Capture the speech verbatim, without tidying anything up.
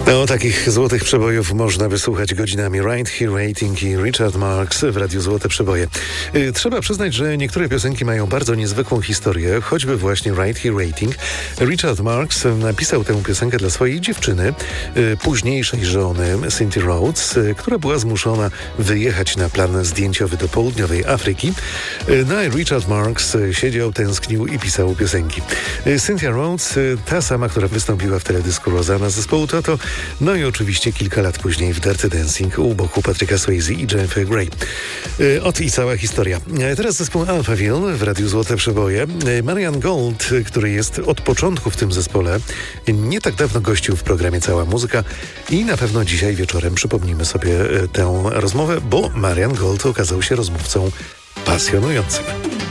No, takich złotych przebojów można wysłuchać godzinami. Right Here Waiting i Richard Marx w Radiu Złote Przeboje. Yy, trzeba przyznać, że niektóre piosenki mają bardzo niezwykłą historię, choćby właśnie Right Here Waiting. Richard Marx napisał tę piosenkę dla swojej dziewczyny, yy, późniejszej żony Cynthia Rhodes, yy, która była zmuszona wyjechać na plan zdjęciowy do południowej Afryki. Yy, no i Richard Marx yy, siedział, tęsknił i pisał piosenki. Yy, Cynthia Rhodes, yy, ta sama, która wystąpiła w teledysku Rosanna z zespołu Toto, no i oczywiście kilka lat później w Dirty Dancing u boku Patryka Swayze i Jennifer Grey. Yy, ot i cała historia. Yy, teraz zespół Alphaville w Radiu Złote Przeboje. Yy, Marian Gold, yy, który jest od początku w tym zespole, yy, nie tak dawno gościł w programie Cała Muzyka i na pewno dzisiaj wieczorem przypomnimy sobie yy, tę rozmowę, bo Marian Gold okazał się rozmówcą pasjonującym.